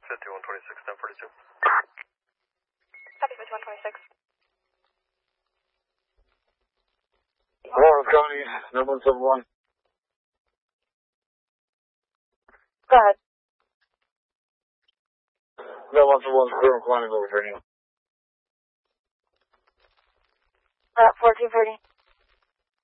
5126, 1042. Copy 5126. Hello, County, 9171. Go ahead. 9171, Clear Climbing over here. 1440.